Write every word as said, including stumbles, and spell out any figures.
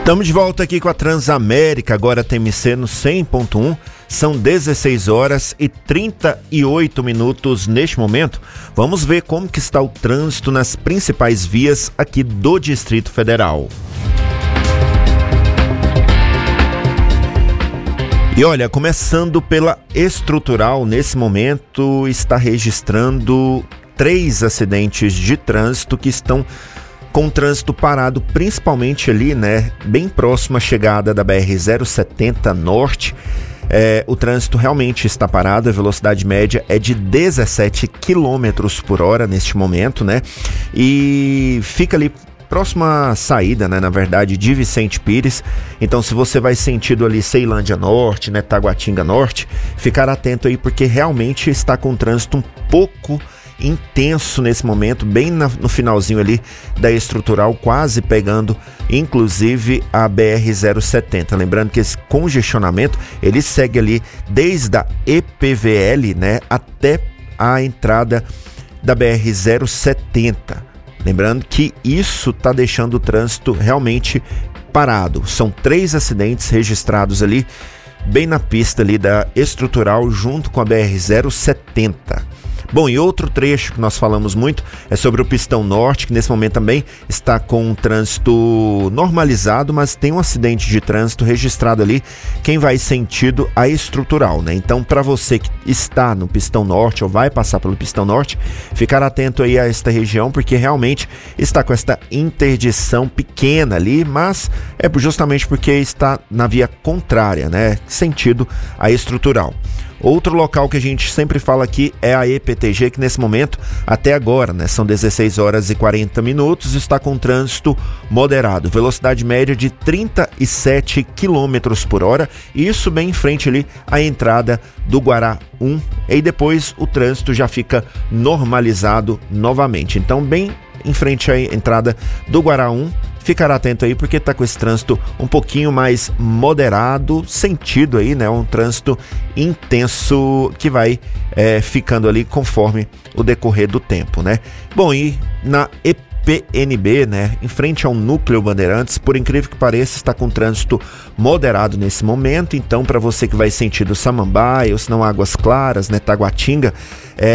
Estamos de volta aqui com a Transamérica, agora T M C no cem ponto um. São dezesseis horas e trinta e oito minutos neste momento. Vamos ver como que está o trânsito nas principais vias aqui do Distrito Federal. E olha, começando pela Estrutural, nesse momento está registrando três acidentes de trânsito que estão com o trânsito parado, principalmente ali, né, bem próximo à chegada da B R zero setenta Norte. É, o trânsito realmente está parado, a velocidade média é de dezessete quilômetros por hora neste momento, né, e fica ali próximo à saída, né, na verdade, de Vicente Pires. Então, se você vai sentido ali Ceilândia Norte, né, Taguatinga Norte, ficar atento aí, porque realmente está com o trânsito um pouco intenso nesse momento, bem na, no finalzinho ali da Estrutural, quase pegando inclusive a B R zero setenta. Lembrando que esse congestionamento ele segue ali desde a E P V L, né, até a entrada da B R zero setenta. Lembrando que isso está deixando o trânsito realmente parado. São três acidentes registrados ali bem na pista ali da Estrutural junto com a B R zero setenta. Bom, e outro trecho que nós falamos muito é sobre o Pistão Norte, que nesse momento também está com um trânsito normalizado, mas tem um acidente de trânsito registrado ali, quem vai sentido a Estrutural, né? Então, para você que está no Pistão Norte ou vai passar pelo Pistão Norte, ficar atento aí a esta região, porque realmente está com esta interdição pequena ali, mas é justamente porque está na via contrária, né? Sentido a Estrutural. Outro local que a gente sempre fala aqui é a E P T G, que nesse momento, até agora, né, são dezesseis horas e quarenta minutos, está com trânsito moderado, velocidade média de trinta e sete quilômetros por hora, e isso bem em frente ali à entrada do Guará um, e depois o trânsito já fica normalizado novamente. Então, bem em frente à entrada do Guará um, ficar atento aí, porque tá com esse trânsito um pouquinho mais moderado, sentido aí, né? Um trânsito intenso que vai é, ficando ali conforme o decorrer do tempo, né? Bom, e na E P N B, né, em frente ao Núcleo Bandeirantes, por incrível que pareça, está com trânsito moderado nesse momento. Então, para você que vai sentido Samambaia, ou se não Águas Claras, né, Taguatinga, é,